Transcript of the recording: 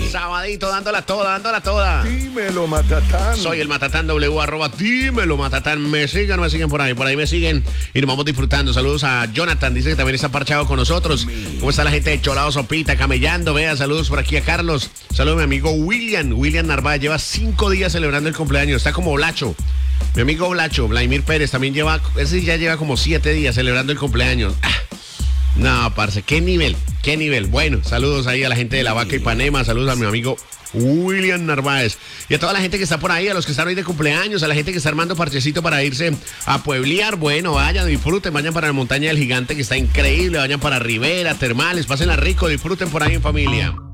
Sabadito, dándola toda, dándola toda. Dímelo, Matatán. Soy el Matatán W, arroba dímelo, Matatán. Me siguen por ahí me siguen y nos vamos disfrutando. Saludos a Jonathan, dice que también está parchado con nosotros. ¿Cómo está la gente de Cholado Sopita, camellando? Vea, saludos por aquí a Carlos. Saludos a mi amigo William Narváez, lleva 5 días celebrando el cumpleaños, está como Blacho. Mi amigo Blacho, Vladimir Pérez, también ese ya lleva como 7 días celebrando el cumpleaños. No, parce, qué nivel. Bueno, saludos ahí a la gente de La Vaca Ipanema, saludos a mi amigo William Narváez y a toda la gente que está por ahí, a los que están hoy de cumpleaños, a la gente que está armando parchecito para irse a pueblear. Bueno, vayan, disfruten, vayan para la Montaña del Gigante, que está increíble, vayan para Rivera, Termales, pásenla rico, disfruten por ahí en familia.